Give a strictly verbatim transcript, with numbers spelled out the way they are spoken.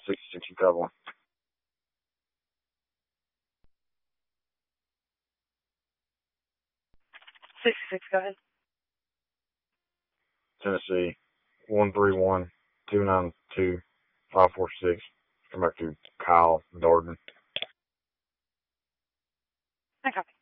sixty-six, you got one. sixty-six, go ahead. Tennessee, one three one, two nine two, five four six. Come back to Kyle Darden. I copy.